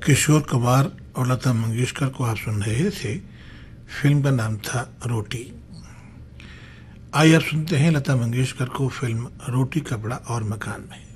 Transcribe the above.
किशोर कुमार और लता मंगेशकर को आप सुन रहे थे। फिल्म का नाम था रोटी। आइए आप सुनते हैं लता मंगेशकर को फिल्म रोटी कपड़ा और मकान में।